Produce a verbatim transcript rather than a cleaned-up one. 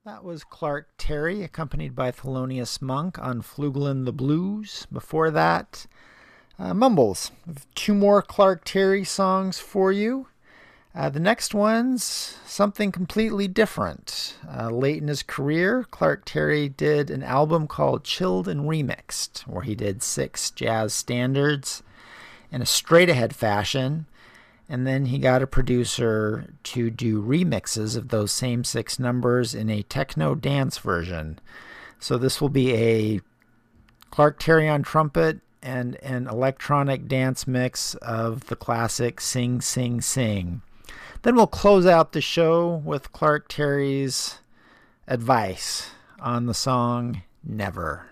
That was Clark Terry, accompanied by Thelonious Monk on Flugelin the Blues. Before that, uh, Mumbles. Two more Clark Terry songs for you. Uh, the next one's something completely different. Uh, late in his career, Clark Terry did an album called Chilled and Remixed, where he did six jazz standards in a straight ahead fashion. And then he got a producer to do remixes of those same six numbers in a techno dance version. So this will be a Clark Terry on trumpet and an electronic dance mix of the classic Sing, Sing, Sing. Then we'll close out the show with Clark Terry's advice on the song Never.